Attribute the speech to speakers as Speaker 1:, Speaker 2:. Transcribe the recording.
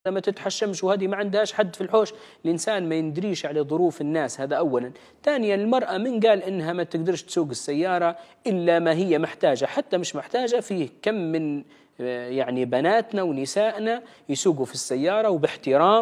Speaker 1: ما تتحشمش، وهذه ما عندهاش حد في الحوش. الإنسان ما يندريش على ظروف الناس، هذا أولا. ثانيا، المرأة من قال إنها ما تقدرش تسوق السيارة إلا ما هي محتاجة، حتى مش محتاجة. فيه كم من يعني بناتنا ونسائنا يسوقوا في السيارة وباحترام.